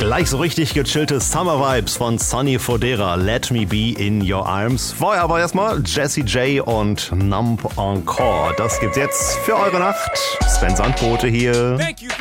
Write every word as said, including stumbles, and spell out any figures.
Gleich so richtig gechillte Summer Vibes von Sonny Fodera, Let Me Be in Your Arms. Vorher aber erstmal Jessie J und Numb Encore. Das gibt's jetzt für eure Nacht. Sven Sandbote hier. Thank you.